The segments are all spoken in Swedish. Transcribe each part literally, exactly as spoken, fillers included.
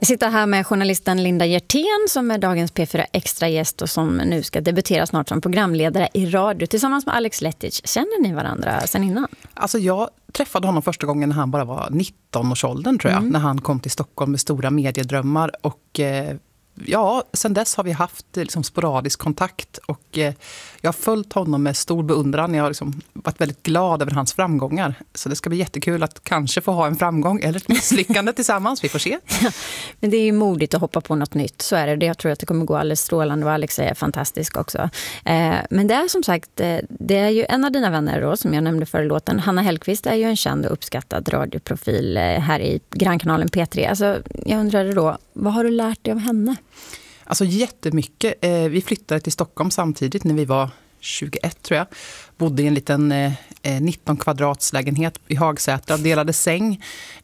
Jag sitter här med journalisten Linda Hjertén som är dagens P fyra Extra-gäst och som nu ska debutera snart som programledare i radio tillsammans med Alex Lettich. Känner ni varandra sen innan? Alltså jag träffade honom första gången när han bara var nitton-årsåldern tror jag. Mm. När han kom till Stockholm med stora mediedrömmar och... Eh, Ja, sen dess har vi haft liksom sporadisk kontakt och eh, jag har följt honom med stor beundran. Jag har liksom varit väldigt glad över hans framgångar. Så det ska bli jättekul att kanske få ha en framgång eller ett misslyckande tillsammans. Vi får se. Ja, men det är ju modigt att hoppa på något nytt. Så är det. Jag tror att det kommer gå alldeles strålande och Alex är fantastisk också. Eh, men det är som sagt, eh, det är ju en av dina vänner då, som jag nämnde förra låten. Hanna Hellqvist är ju en känd och uppskattad radioprofil eh, här i grannkanalen P tre. Alltså, jag undrade då, vad har du lärt dig av henne? Alltså jättemycket. Vi flyttade till Stockholm samtidigt när vi var tjugoett tror jag. Bodde i en liten nitton kvadratslägenhet i Hagsätra, delade säng.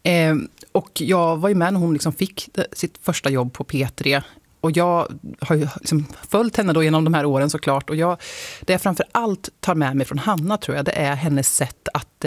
Och jag var ju med när hon liksom fick sitt första jobb på P tre. Och jag har ju liksom följt henne då genom de här åren såklart. Och jag, det jag framför allt tar med mig från Hanna tror jag, det är hennes sätt att...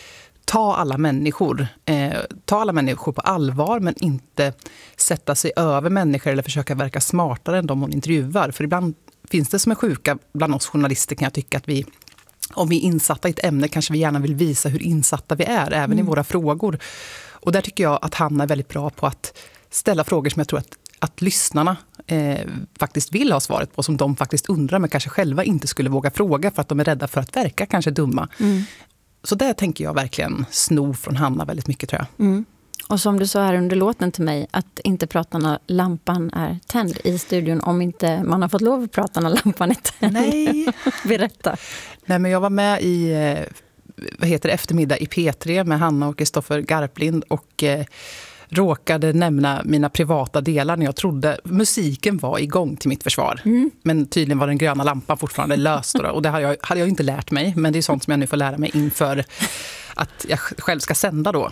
Ta alla människor, eh, ta alla människor på allvar men inte sätta sig över människor eller försöka verka smartare än de hon intervjuar. För ibland finns det som är sjuka bland oss journalister kan jag tycka att vi, om vi är insatta i ett ämne kanske vi gärna vill visa hur insatta vi är även mm. i våra frågor. Och där tycker jag att Hanna är väldigt bra på att ställa frågor som jag tror att, att lyssnarna eh, faktiskt vill ha svaret på, som de faktiskt undrar men kanske själva inte skulle våga fråga för att de är rädda för att verka kanske dumma. Mm. Så där tänker jag verkligen sno från Hanna väldigt mycket tror jag. Mm. Och som du sa här under låten till mig, att inte prata när lampan är tänd i studion om inte man har fått lov att prata när lampan är tänd. Nej. Berätta. Nej, men jag var med i vad heter det, eftermiddag i P tre med Hanna och Kristoffer Garplind och eh, råkade nämna mina privata delar när jag trodde musiken var igång till mitt försvar. Mm. Men tydligen var den gröna lampan fortfarande löst. Då, och det hade jag, hade jag inte lärt mig. Men det är sånt som jag nu får lära mig inför att jag själv ska sända då.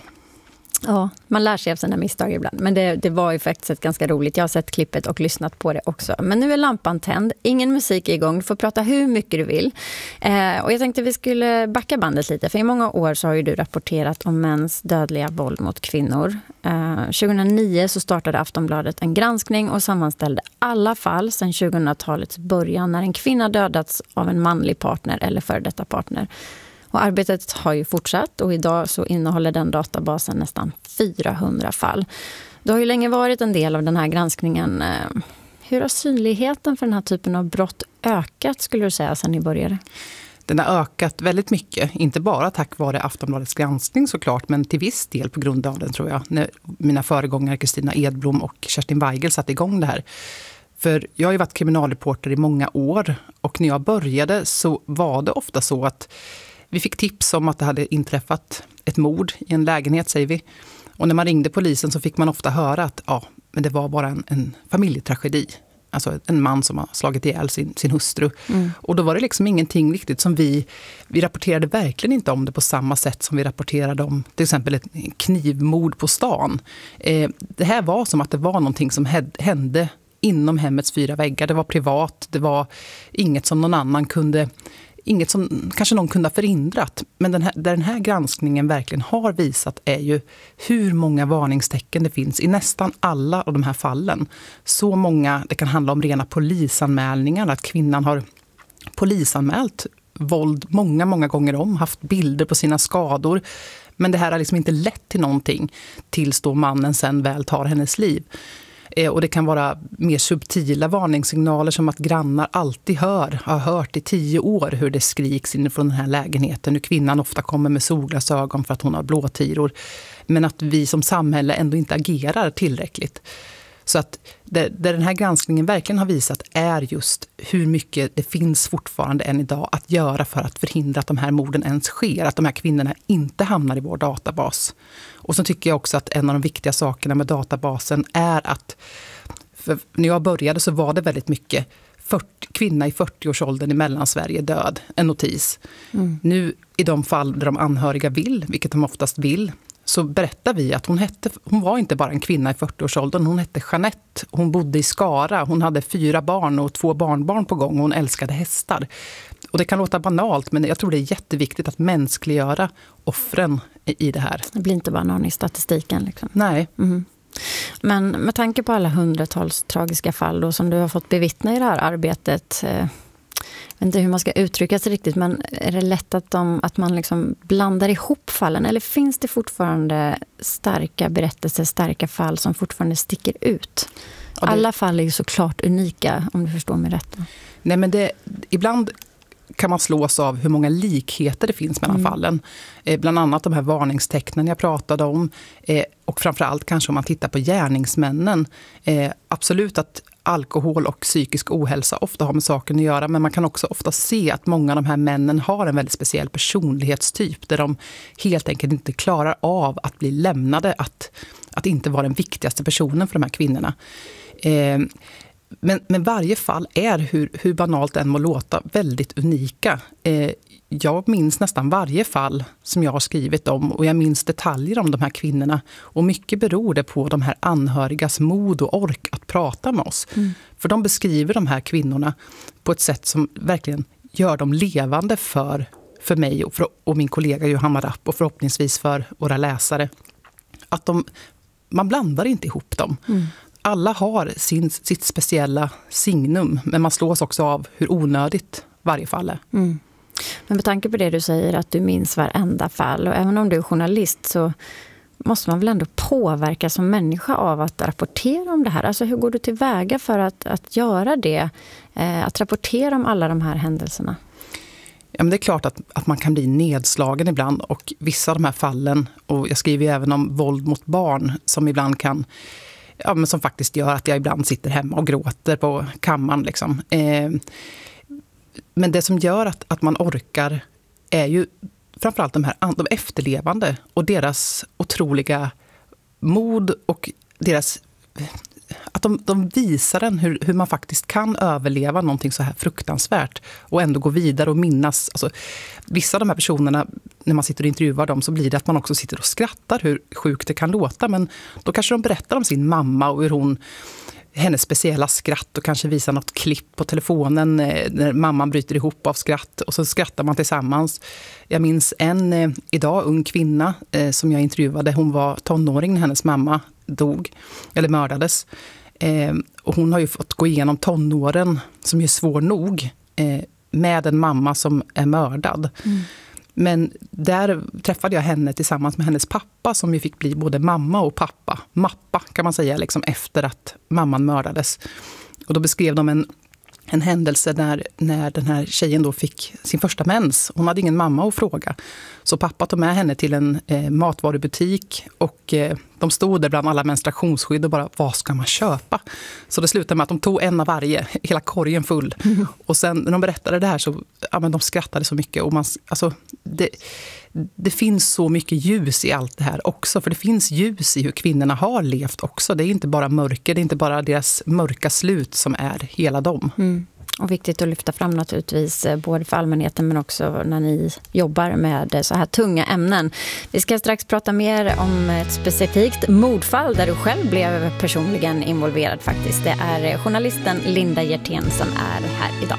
Ja, man lär sig av sina misstag ibland. Men det, det var ju faktiskt ganska roligt. Jag har sett klippet och lyssnat på det också. Men nu är lampan tänd. Ingen musik är igång. Du får prata hur mycket du vill. Eh, och jag tänkte vi skulle backa bandet lite. För i många år så har ju du rapporterat om mäns dödliga våld mot kvinnor. Eh, tjugohundranio så startade Aftonbladet en granskning och sammanställde alla fall sedan tjugohundratalets början när en kvinna dödats av en manlig partner eller före detta partner. Och arbetet har ju fortsatt och idag så innehåller den databasen nästan fyrahundra fall. Det har ju länge varit en del av den här granskningen. Hur har synligheten för den här typen av brott ökat skulle du säga sedan ni började? Den har ökat väldigt mycket, inte bara tack vare Aftonbladets granskning såklart, men till viss del på grund av den tror jag. När mina föregångare Kristina Edblom och Kerstin Weigel satte igång det här. För jag har ju varit kriminalreporter i många år och när jag började så var det ofta så att vi fick tips om att det hade inträffat ett mord i en lägenhet, säger vi. Och när man ringde polisen så fick man ofta höra att ja, men det var bara en, en familjetragedi. Alltså en man som har slagit ihjäl sin, sin hustru. Mm. Och då var det liksom ingenting riktigt som vi... Vi rapporterade verkligen inte om det på samma sätt som vi rapporterade om till exempel ett knivmord på stan. Eh, det här var som att det var någonting som hände inom hemmets fyra väggar. Det var privat, det var inget som någon annan kunde... Inget som kanske någon kunde ha förhindrat. Men den här, där den här granskningen verkligen har visat är ju hur många varningstecken det finns i nästan alla av de här fallen. Så många, det kan handla om rena polisanmälningar. Att kvinnan har polisanmält våld många, många gånger om. Haft bilder på sina skador. Men det här har liksom inte lett till någonting tills då mannen sen väl tar hennes liv. Och det kan vara mer subtila varningssignaler som att grannar alltid hör, har hört i tio år hur det skriks inifrån den här lägenheten. Nu kvinnan ofta kommer med solglasögon för att hon har blåtiror. Men att vi som samhälle ändå inte agerar tillräckligt. Så att det, det den här granskningen verkligen har visat är just hur mycket det finns fortfarande än idag att göra för att förhindra att de här morden ens sker. Att de här kvinnorna inte hamnar i vår databas. Och så tycker jag också att en av de viktiga sakerna med databasen är att, för när jag började så var det väldigt mycket fyrtio, kvinna i fyrtioårsåldern i Mellansverige död, en notis. Mm. Nu i de fall där de anhöriga vill, vilket de oftast vill, så berättar vi att hon hette, hon var inte bara en kvinna i fyrtioårsåldern, hon hette Jeanette, hon bodde i Skara, hon hade fyra barn och två barnbarn på gång och hon älskade hästar. Och det kan låta banalt, men jag tror det är jätteviktigt att mänskliggöra offren i det här. Det blir inte bara någon i statistiken liksom. Nej. Mm. Men med tanke på alla hundratals tragiska fall då, som du har fått bevittna i det här arbetet, eh, jag vet inte hur man ska uttrycka sig riktigt, men är det lätt att, de, att man liksom blandar ihop fallen? Eller finns det fortfarande starka berättelser, starka fall som fortfarande sticker ut? Ja, det... Alla fall är ju såklart unika, om du förstår mig rätt. Nej, men det, ibland kan man slås av hur många likheter det finns mellan mm. fallen. Eh, bland annat de här varningstecknen jag pratade om. Eh, och framförallt kanske om man tittar på gärningsmännen. Eh, absolut att alkohol och psykisk ohälsa ofta har med saken att göra. Men man kan också ofta se att många av de här männen har en väldigt speciell personlighetstyp. Där de helt enkelt inte klarar av att bli lämnade. Att, att inte vara den viktigaste personen för de här kvinnorna. Eh, Men, men varje fall är, hur, hur banalt det än må låta, väldigt unika. Eh, jag minns nästan varje fall som jag har skrivit om, och jag minns detaljer om de här kvinnorna. Och mycket beror det på de här anhörigas mod och ork att prata med oss. Mm. För de beskriver de här kvinnorna på ett sätt som verkligen gör dem levande för, för mig och, för, och min kollega Johanna Rapp, och förhoppningsvis för våra läsare. Att de, man blandar inte ihop dem. Mm. Alla har sin, sitt speciella signum, men man slås också av hur onödigt varje fall är. Mm. Men med tanke på det du säger, att du minns varenda fall, och även om du är journalist så måste man väl ändå påverka som människa av att rapportera om det här. Alltså hur går du tillväga för att, att göra det, eh, att rapportera om alla de här händelserna? Ja, men det är klart att, att man kan bli nedslagen ibland, och vissa av de här fallen, och jag skriver ju även om våld mot barn som ibland kan... Ja, men som faktiskt gör att jag ibland sitter hemma och gråter på kammaren. Liksom. Eh, men det som gör att, att man orkar är ju framförallt de här de efterlevande och deras otroliga mod och deras... Att de, de visar en hur, hur man faktiskt kan överleva någonting så här fruktansvärt och ändå gå vidare och minnas. Alltså, vissa av de här personerna, när man sitter och intervjuar dem, så blir det att man också sitter och skrattar hur sjukt det kan låta. Men då kanske de berättar om sin mamma och hur hon, hennes speciella skratt, och kanske visar något klipp på telefonen när mamman bryter ihop av skratt, och så skrattar man tillsammans. Jag minns en eh, idag ung kvinna eh, som jag intervjuade. Hon var tonåring när hennes mamma dog, eller mördades. Eh, och hon har ju fått gå igenom tonåren, som är svår nog, eh, med en mamma som är mördad. Mm. Men där träffade jag henne tillsammans med hennes pappa, som ju fick bli både mamma och pappa. Mappa kan man säga, liksom efter att mamman mördades. Och då beskrev de en, en händelse när, när den här tjejen då fick sin första mens. Hon hade ingen mamma att fråga. Så pappa tog med henne till en eh, matvarubutik, och eh, de stod där bland alla menstruationsskydd och bara, vad ska man köpa? Så det slutade med att de tog en av varje, hela korgen full. Mm. Och sen när de berättade det här så, ja, men de skrattade så mycket. Och man, alltså, det, det finns så mycket ljus i allt det här också. För det finns ljus i hur kvinnorna har levt också. Det är inte bara mörker, det är inte bara deras mörka slut som är hela dem. Mm. Och viktigt att lyfta fram naturligtvis, både för allmänheten men också när ni jobbar med så här tunga ämnen. Vi ska strax prata mer om ett specifikt mordfall där du själv blev personligen involverad faktiskt. Det är journalisten Linda Hjertén som är här idag.